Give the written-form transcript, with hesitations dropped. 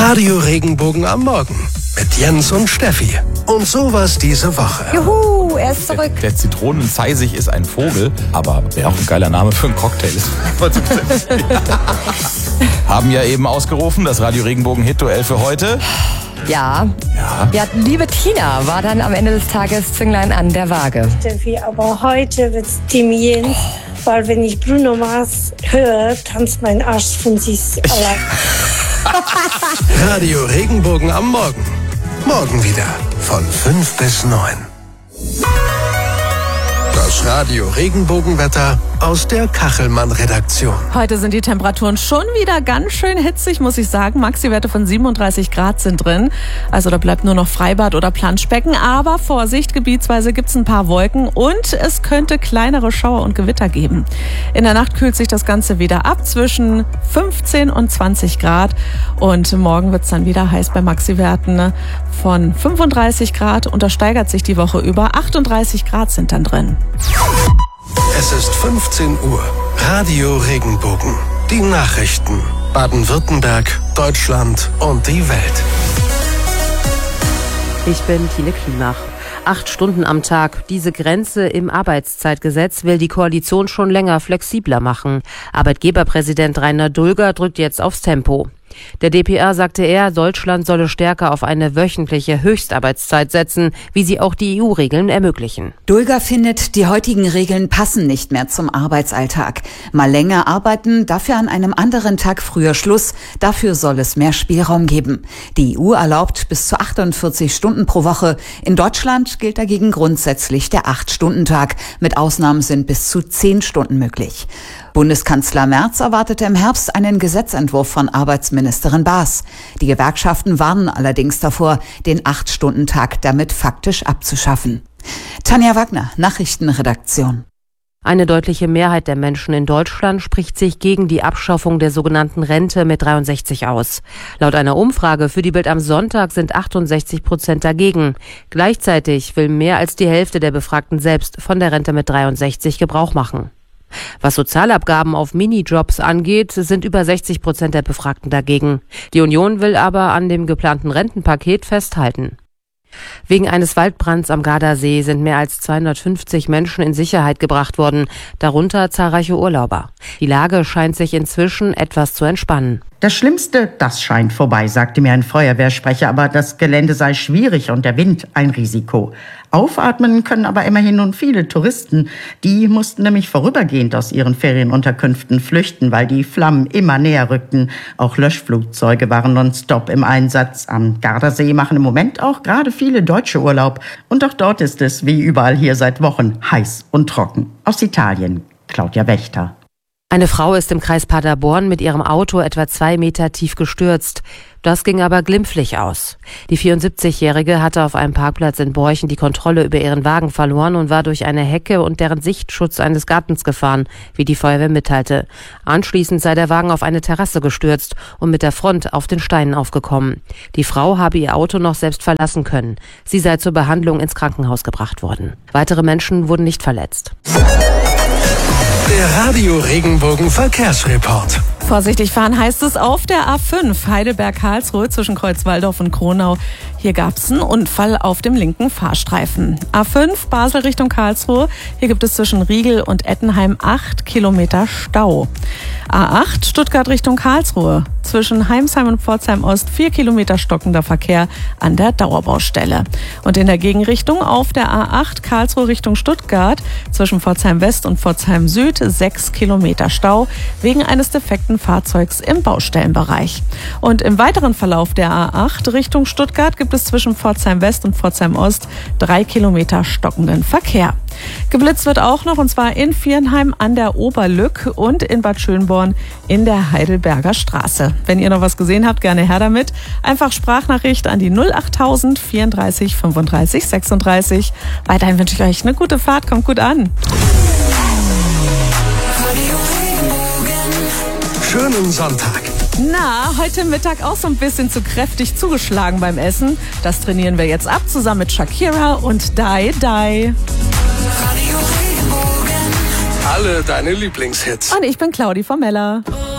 Radio Regenbogen am Morgen mit Jens und Steffi. Und sowas diese Woche. Juhu, er ist zurück. Der Zitronenzeisig ist ein Vogel, aber wäre auch ein geiler Name für einen Cocktail. Haben ja eben ausgerufen, das Radio Regenbogen Hit-Duell für heute. Ja, liebe Tina war dann am Ende des Tages Zünglein an der Waage. Steffi, aber heute wird's Team Jens, weil wenn ich Bruno Mars höre, tanzt mein Arsch von sich allein. Radio Regenbogen am Morgen. Morgen wieder von 5 bis 9. Das Radio Regenbogenwetter aus der Kachelmann-Redaktion. Heute sind die Temperaturen schon wieder ganz schön hitzig, muss ich sagen. Maxi-Werte von 37 Grad sind drin. Also da bleibt nur noch Freibad oder Planschbecken. Aber Vorsicht, gebietsweise gibt es ein paar Wolken und es könnte kleinere Schauer und Gewitter geben. In der Nacht kühlt sich das Ganze wieder ab zwischen 15 und 20 Grad. Und morgen wird es dann wieder heiß bei Maxi-Werten von 35 Grad. Und das steigert sich die Woche über. 38 Grad sind dann drin. Es ist 15 Uhr. Radio Regenbogen. Die Nachrichten. Baden-Württemberg, Deutschland und die Welt. Ich bin Tine Klimach. 8 Stunden am Tag. Diese Grenze im Arbeitszeitgesetz will die Koalition schon länger flexibler machen. Arbeitgeberpräsident Rainer Dulger drückt jetzt aufs Tempo. Der dpr sagte Deutschland solle stärker auf eine wöchentliche Höchstarbeitszeit setzen, wie sie auch die EU-Regeln ermöglichen. Dulger findet, die heutigen Regeln passen nicht mehr zum Arbeitsalltag. Mal länger arbeiten, dafür an einem anderen Tag früher Schluss. Dafür soll es mehr Spielraum geben. Die EU erlaubt bis zu 48 Stunden pro Woche. In Deutschland gilt dagegen grundsätzlich der 8-Stunden-Tag. Mit Ausnahmen sind bis zu 10 Stunden möglich. Bundeskanzler Merz erwartete im Herbst einen Gesetzentwurf von Arbeitsministerin Baas. Die Gewerkschaften warnen allerdings davor, den 8-Stunden-Tag damit faktisch abzuschaffen. Tanja Wagner, Nachrichtenredaktion. Eine deutliche Mehrheit der Menschen in Deutschland spricht sich gegen die Abschaffung der sogenannten Rente mit 63 aus. Laut einer Umfrage für die Bild am Sonntag sind 68% dagegen. Gleichzeitig will mehr als die Hälfte der Befragten selbst von der Rente mit 63 Gebrauch machen. Was Sozialabgaben auf Minijobs angeht, sind über 60% der Befragten dagegen. Die Union will aber an dem geplanten Rentenpaket festhalten. Wegen eines Waldbrands am Gardasee sind mehr als 250 Menschen in Sicherheit gebracht worden, darunter zahlreiche Urlauber. Die Lage scheint sich inzwischen etwas zu entspannen. Das Schlimmste, das scheint vorbei, sagte mir ein Feuerwehrsprecher, aber das Gelände sei schwierig und der Wind ein Risiko. Aufatmen können aber immerhin nun viele Touristen. Die mussten nämlich vorübergehend aus ihren Ferienunterkünften flüchten, weil die Flammen immer näher rückten. Auch Löschflugzeuge waren nonstop im Einsatz. Am Gardasee machen im Moment auch gerade viele Deutsche Urlaub. Und auch dort ist es, wie überall hier seit Wochen, heiß und trocken. Aus Italien, Claudia Wächter. Eine Frau ist im Kreis Paderborn mit ihrem Auto etwa 2 Meter tief gestürzt. Das ging aber glimpflich aus. Die 74-Jährige hatte auf einem Parkplatz in Borchen die Kontrolle über ihren Wagen verloren und war durch eine Hecke und deren Sichtschutz eines Gartens gefahren, wie die Feuerwehr mitteilte. Anschließend sei der Wagen auf eine Terrasse gestürzt und mit der Front auf den Steinen aufgekommen. Die Frau habe ihr Auto noch selbst verlassen können. Sie sei zur Behandlung ins Krankenhaus gebracht worden. Weitere Menschen wurden nicht verletzt. Der Radio Regenbogen Verkehrsreport. Vorsichtig fahren heißt es auf der A5 Heidelberg-Karlsruhe zwischen Kreuzwaldorf und Kronau. Hier gab es einen Unfall auf dem linken Fahrstreifen. A5 Basel Richtung Karlsruhe. Hier gibt es zwischen Riegel und Ettenheim 8 Kilometer Stau. A8 Stuttgart Richtung Karlsruhe. Zwischen Heimsheim und Pforzheim Ost 4 Kilometer stockender Verkehr an der Dauerbaustelle. Und in der Gegenrichtung auf der A8 Karlsruhe Richtung Stuttgart zwischen Pforzheim West und Pforzheim Süd 6 Kilometer Stau wegen eines defekten Fahrzeugs im Baustellenbereich. Und im weiteren Verlauf der A8 Richtung Stuttgart gibt es zwischen Pforzheim West und Pforzheim Ost 3 Kilometer stockenden Verkehr. Geblitzt wird auch noch, und zwar in Viernheim an der Oberlück und in Bad Schönborn in der Heidelberger Straße. Wenn ihr noch was gesehen habt, gerne her damit. Einfach Sprachnachricht an die 08000 34 35 36. Weiterhin wünsche ich euch eine gute Fahrt, kommt gut an. Schönen Sonntag. Na, heute Mittag auch so ein bisschen zu kräftig zugeschlagen beim Essen. Das trainieren wir jetzt ab, zusammen mit Shakira und Die Die. Alle deine Lieblingshits. Und ich bin Claudi Formella.